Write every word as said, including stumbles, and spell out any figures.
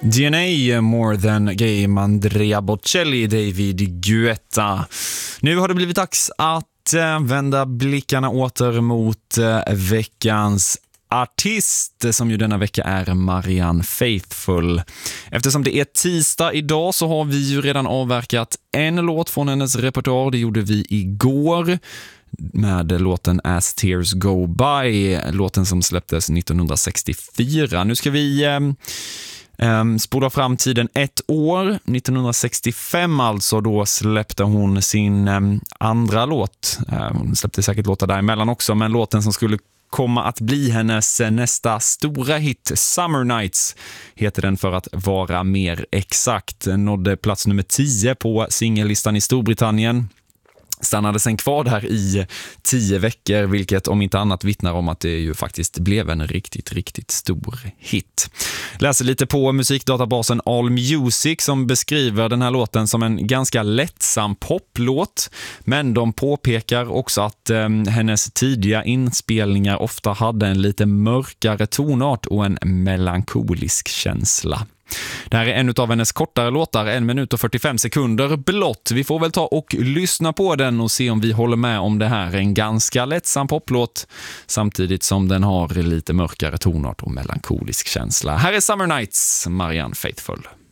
D N A, More Than Game, Andrea Bocelli, David Guetta. Nu har det blivit dags att äh, vända blickarna åter mot äh, veckans artist, som ju denna vecka är Marianne Faithfull. Eftersom det är tisdag idag så har vi ju redan avverkat en låt från hennes repertoar. Det gjorde vi igår med låten As Tears Go By, låten som släpptes nittonhundrasextiofyra. Nu ska vi eh, eh, spola fram tiden ett år, nittonhundrasextiofem alltså, då släppte hon sin eh, andra låt. Eh, hon släppte säkert låtar däremellan också, men låten som skulle komma att bli hennes nästa stora hit, Summer Nights heter den för att vara mer exakt. Nådde plats nummer tio på singellistan i Storbritannien. Stannade sen kvar där i tio veckor, vilket om inte annat vittnar om att det ju faktiskt blev en riktigt, riktigt stor hit. Läser lite på musikdatabasen All Music som beskriver den här låten som en ganska lättsam poplåt, men de påpekar också att eh, hennes tidiga inspelningar ofta hade en lite mörkare tonart och en melankolisk känsla. Det här är en av hennes kortare låtar, en minut och fyrtiofem sekunder blott. Vi får väl ta och lyssna på den och se om vi håller med om det här är en ganska lättsam poplåt samtidigt som den har lite mörkare tonart och melankolisk känsla. Här är Summer Nights, Marianne Faithfull.